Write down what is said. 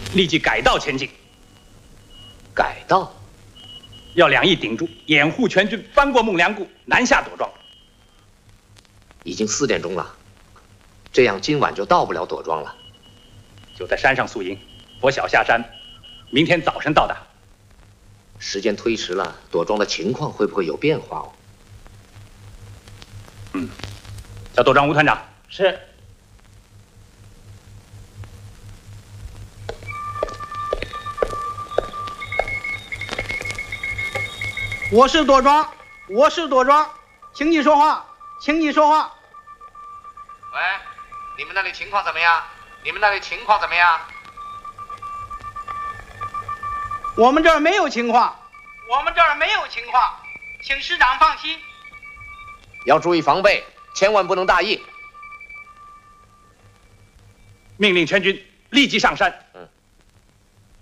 立即改道前进。 改道？ 要两翼顶住，掩护全军翻过孟良崮，南下朵庄。 已经4点钟了，这样今晚就到不了朵庄了。 就在山上宿营，拂晓下山，明天早晨到达。 时间推迟了，朵庄的情况会不会有变化哦？ 叫朵庄吴团长。 是。 我是朵庄，请你说话，请你说话。 喂，你们那里情况怎么样？ 我们这儿没有情况，请师长放心。 要注意防备，千万不能大意。 命令全军立即上山。